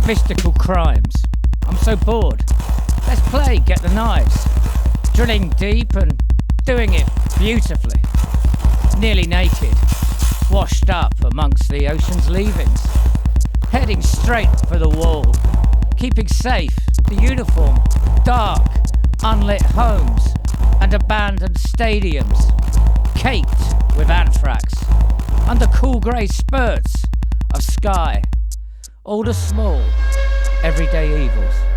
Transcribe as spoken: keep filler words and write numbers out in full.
sophistical crimes. I'm so bored. Let's play Get the Knives. Drilling deep and doing it beautifully. Nearly naked, washed up amongst the ocean's leavings. Heading straight for the wall. Keeping safe the uniform, dark, unlit homes and abandoned stadiums. Caked with anthrax. Under cool grey spurts of sky. All the small, everyday evils.